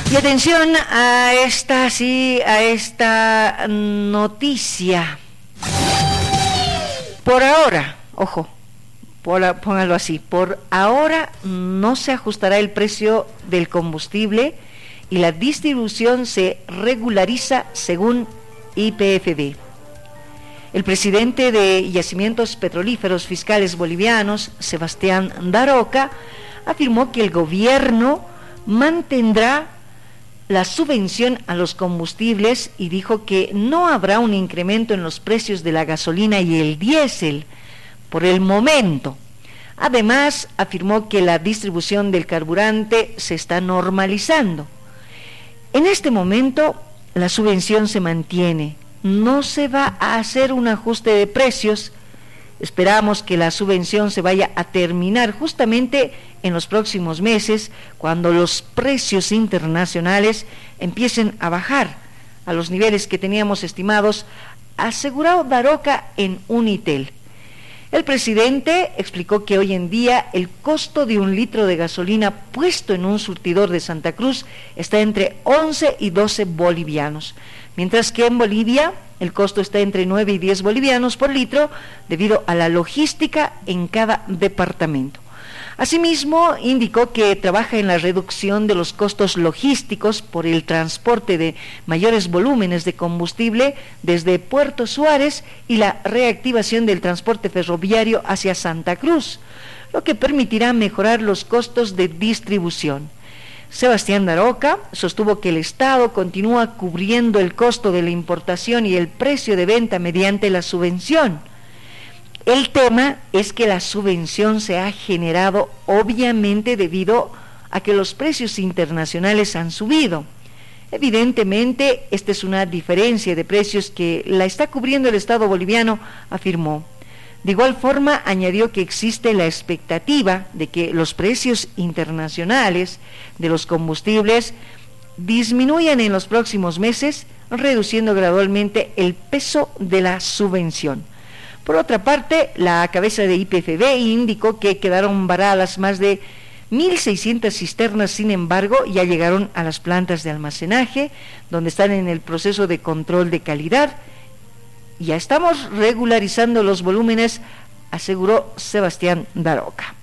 Y atención a esta noticia. Por ahora, ojo, póngalo así, por ahora no se ajustará el precio del combustible y la distribución se regulariza según YPFB. El presidente de Yacimientos Petrolíferos Fiscales Bolivianos, Sebastián Daroca, afirmó que el gobierno mantendrá la subvención a los combustibles y dijo que no habrá un incremento en los precios de la gasolina y el diésel por el momento. Además, afirmó que la distribución del carburante se está normalizando. En este momento, la subvención se mantiene. No se va a hacer un ajuste de precios. Esperamos que la subvención se vaya a terminar justamente en los próximos meses, cuando los precios internacionales empiecen a bajar a los niveles que teníamos estimados, aseguró Daroca en Unitel. El presidente explicó que hoy en día el costo de un litro de gasolina puesto en un surtidor de Santa Cruz está entre 11 y 12 bolivianos, mientras que en Bolivia el costo está entre 9 y 10 bolivianos por litro debido a la logística en cada departamento. Asimismo, indicó que trabaja en la reducción de los costos logísticos por el transporte de mayores volúmenes de combustible desde Puerto Suárez y la reactivación del transporte ferroviario hacia Santa Cruz, lo que permitirá mejorar los costos de distribución. Sebastián Daroca sostuvo que el Estado continúa cubriendo el costo de la importación y el precio de venta mediante la subvención. El tema es que la subvención se ha generado obviamente debido a que los precios internacionales han subido. Evidentemente, esta es una diferencia de precios que la está cubriendo el Estado boliviano, afirmó. De igual forma, añadió que existe la expectativa de que los precios internacionales de los combustibles disminuyan en los próximos meses, reduciendo gradualmente el peso de la subvención. Por otra parte, la cabeza de YPFB indicó que quedaron varadas más de 1.600 cisternas, sin embargo, ya llegaron a las plantas de almacenaje, donde están en el proceso de control de calidad. Ya estamos regularizando los volúmenes, aseguró Sebastián Daroca.